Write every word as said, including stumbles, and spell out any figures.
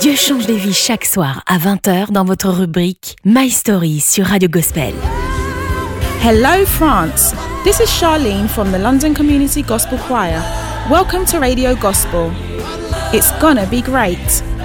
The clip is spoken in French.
Dieu change des vies chaque soir à vingt heures dans votre rubrique My Story sur Radio Gospel. Hello France, this is Charlene from the London Community Gospel Choir. Welcome to Radio Gospel. It's gonna be great.